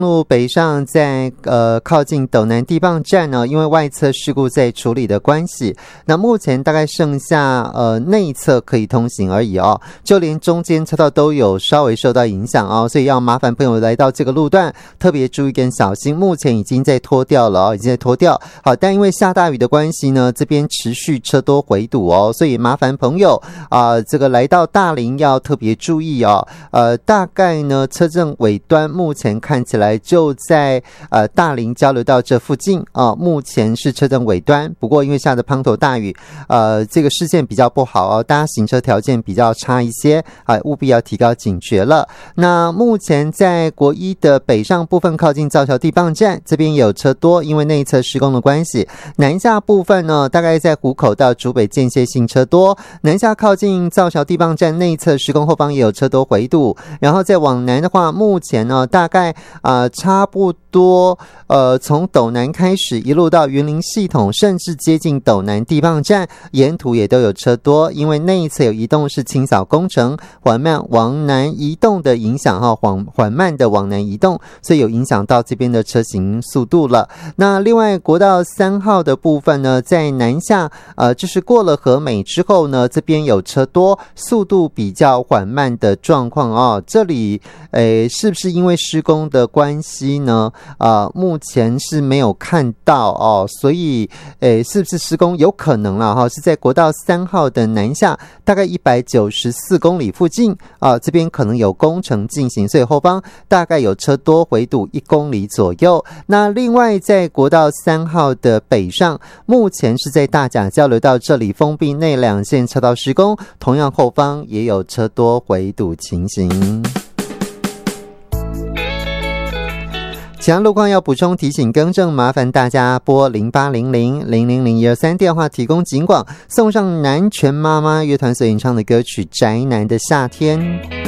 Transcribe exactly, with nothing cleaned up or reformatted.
路北上在呃靠近斗南地磅站呢，因为外侧事故在处理的关系，那目前大概剩下呃内侧可以通行而已哦，就连中间车道都有稍微受到影响哦，所以要麻烦朋友来到这个路段特别注意跟小心。目前已经在拖掉了哦，已经在拖掉。好，但因为下大雨的关系呢，这边持续车多回堵哦，所以麻烦朋友啊、呃，这个来到大林要特别注意哦。呃，大概呢车阵尾端目前看起来就在呃大林交流道这附近啊、呃，目前是车阵尾端，不过因为下着滂沱大雨，呃，这个视线比较不好哦，大家行车条件比较差一些啊、呃，务必要提高警觉了。那目前在国一的北上部分靠近造桥地磅站这边有车多，因为内侧施工的关系。南下部分呢，大概在湖口到竹北间歇性车多，南下靠近造桥地磅站内侧施工后方也有车多回堵。然后再往南的话，目前呢大概啊、呃、差不多呃从斗南开始一路到云林系统，甚至接近斗南地磅站，沿途也都有车多，因为内侧有移动式清扫工程，缓慢往南移动的影响哈，缓缓慢的往南移动，所以有影响到这边的车行速度了。那另外国道三号的部分呢，在南下呃就是过了和美之后呢，这边有车多，速度比较缓慢的状况哦。这里诶是不是因为施工的关系呢？啊、呃，目前是没有看到哦，所以诶是不是施工有可能啦哈、哦？是在国道三号的南下大概一百九十四公里附近啊、呃，这边可能有工程进行，所以后方大概有车多回堵一公里左右。那另外在国道三号的北上，目前是在大甲交流道这里封闭内两线车道施工，同样后方也有车多回堵情形。其他路况要补充提醒更正，麻烦大家拨零八零零零零零一二三电话提供警广，送上南拳妈妈乐团所演唱的歌曲《宅男的夏天》。